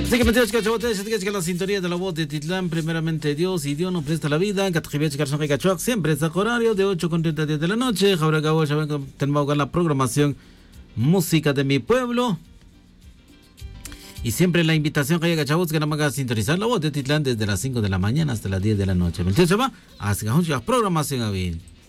Así que metidos que que la sintonía de la voz de Titlán, primeramente Dios y Dios nos presta la vida. Siempre está horario de 8:30 de la noche. Ahora tenemos la programación Música de mi Pueblo. Y siempre la invitación que haya chavos que no me haga sintonizar la voz de Titlán desde las 5 de la mañana hasta las 10 de la noche. ¿Me entiendes? Así que programación a bien.